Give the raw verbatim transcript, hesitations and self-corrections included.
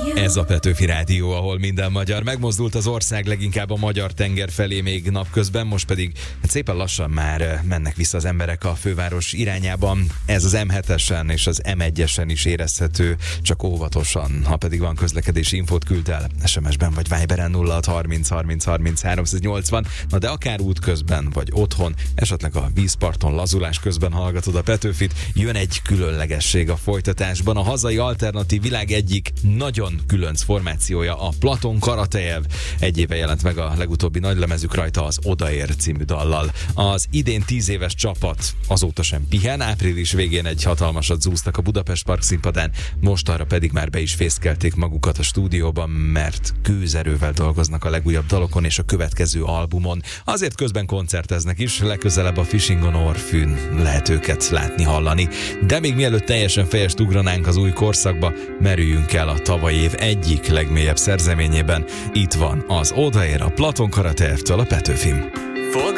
Ez a Petőfi Rádió, ahol minden magyar. Megmozdult az ország leginkább a magyar tenger felé még napközben, most pedig hát szépen lassan már mennek vissza az emberek a főváros irányában. Ez az em hetesen és az em egyesen is érezhető, csak óvatosan. Ha pedig van közlekedési infót, küld el es em es-ben vagy Viberen nulla hat harminc harminc harminc háromszáznyolcvan. Na de akár útközben vagy otthon, esetleg a vízparton lazulás közben hallgatod a Petőfit, jön egy különlegesség a folytatásban. A hazai alternatív világ egyik nagyon különc formációja, a Platon Karatejev. Egy éve jelent meg a legutóbbi nagylemezük, rajta az Odaér című dallal. Az idén tíz éves csapat azóta sem pihen, április végén egy hatalmasat zúztak a Budapest Park színpadán, mostanra pedig már be is fészkelték magukat a stúdióban, mert kőzerővel dolgoznak a legújabb dalokon és a következő albumon. Azért közben koncerteznek is, legközelebb a Fishing on Orfűn lehet őket látni, hallani. De még mielőtt teljesen fejest ugranánk az új korszakba, merüljünk el a tavalyi év egyik legmélyebb szerzeményében. Itt van az Odaér a Platon Karatejevtől a Petőfin.